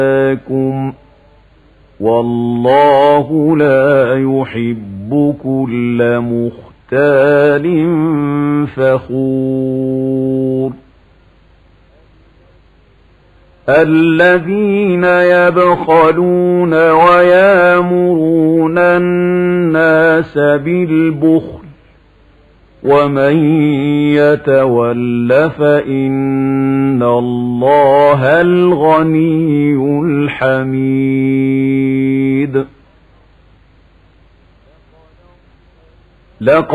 لكم والله لا يحب كل مختال فخور. الذين يبخلون ويامرون الناس بالبخل ومن يتول فإن الله الغني الحميد.